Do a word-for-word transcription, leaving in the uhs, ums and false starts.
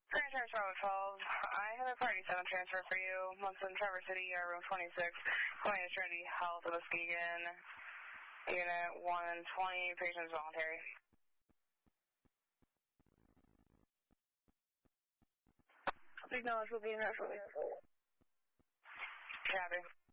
Grand Traverse Charlotte twelve, I have a Party seven transfer for you. Munson, Traverse City, uh, room twenty-six. Going to Trinity Health of Muskegon. Unit one twenty, patient's voluntary. Acknowledge will be in rush. Copy.